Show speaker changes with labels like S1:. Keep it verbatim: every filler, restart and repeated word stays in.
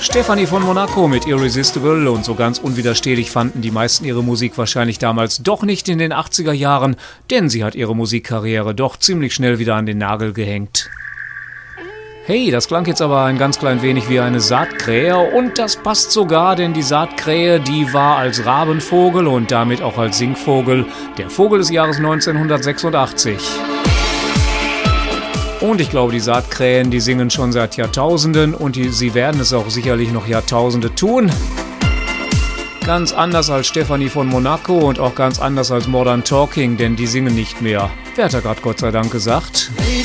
S1: Stefanie von Monaco mit Irresistible, und so ganz unwiderstehlich fanden die meisten ihre Musik wahrscheinlich damals doch nicht in den achtziger Jahren, denn sie hat ihre Musikkarriere doch ziemlich schnell wieder an den Nagel gehängt. Hey, das klang jetzt aber ein ganz klein wenig wie eine Saatkrähe, und das passt sogar, denn die Saatkrähe, die war als Rabenvogel und damit auch als Singvogel der Vogel des Jahres neunzehnhundertsechsundachtzig. Und ich glaube, die Saatkrähen, die singen schon seit Jahrtausenden, und die, sie werden es auch sicherlich noch Jahrtausende tun. Ganz anders als Stefanie von Monaco und auch ganz anders als Modern Talking, denn die singen nicht mehr. Wer hat da gerade Gott sei Dank gesagt?